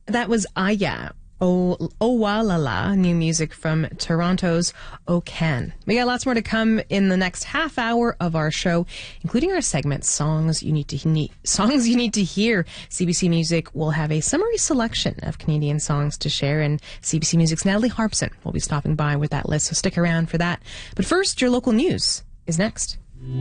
That was Aya. Owalala, new music from Toronto's Okan. We got lots more to come in the next half hour of our show, including our segment Songs You Need to Hear. CBC Music will have a summary selection of Canadian songs to share, and CBC Music's Natalie Harpson will be stopping by with that list, so stick around for that. But first, your local news is next.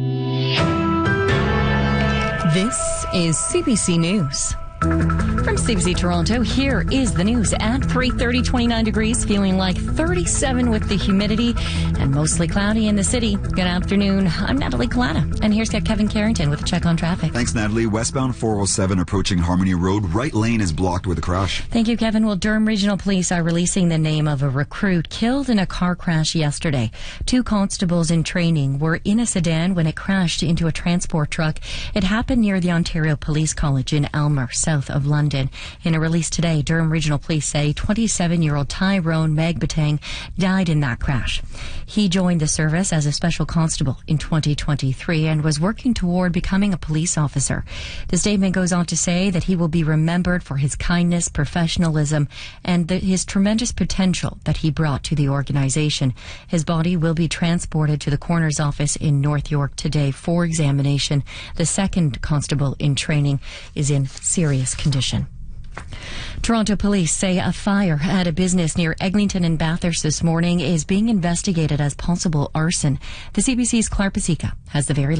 This is CBC News. From CBC Toronto, here is the news at 3:30, 29 degrees, feeling like 37 with the humidity and mostly cloudy in the city. Good afternoon. I'm Natalie Collada, and here's Kevin Carrington with a check on traffic. Thanks, Natalie. Westbound 407 approaching Harmony Road. Right lane is blocked with a crash. Thank you, Kevin. Well, Durham Regional Police are releasing the name of a recruit killed in a car crash yesterday. 2 constables in training were in a sedan when it crashed into a transport truck. It happened near the Ontario Police College in Aylmer, south of London. In a release today, Durham Regional Police say 27-year-old Tyrone Megbatang died in that crash. He joined the service as a special constable in 2023 and was working toward becoming a police officer. The statement goes on to say that he will be remembered for his kindness, professionalism, and his tremendous potential that he brought to the organization. His body will be transported to the coroner's office in North York today for examination. The second constable in training is in serious condition. Toronto police say a fire at a business near Eglinton and Bathurst this morning is being investigated as possible arson. The CBC's Claire Pasica has the very